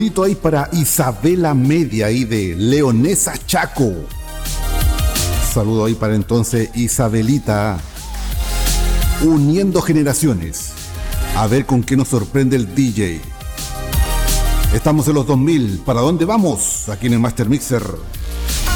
Saludito ahí para Isabela Media ahí de Leonesa Chaco. Saludo ahí para entonces Isabelita. Uniendo generaciones. A ver con qué nos sorprende el DJ. Estamos en los 2000. ¿Para dónde vamos? Aquí en el Master Mixer.